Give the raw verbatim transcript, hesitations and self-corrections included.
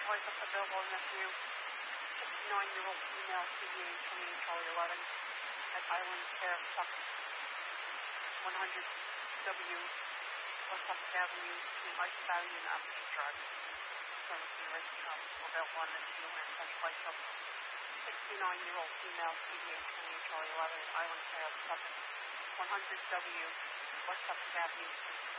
Voice of the Billboard nephew, sixty-nine-year-old female, C D A twenty-eight Charlie eleven, at Island Fair, Suffolk, one hundred W West Suffolk Avenue, between Ice Valley and Appleton Drive. Servicing Restaurant, Mobile one and two, and such by Suffolk. sixty-nine-year-old female, C D A twenty-eight Charlie eleven, Island Fair, Suffolk, one hundred W West Suffolk Avenue,